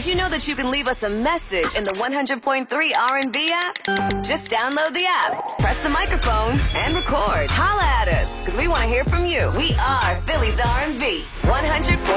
Did you know that you can leave us a message in the 100.3 R&B app? Just download the app, press the microphone, and record. Holla at us, because we want to hear from you. We are Philly's R&B 100.3.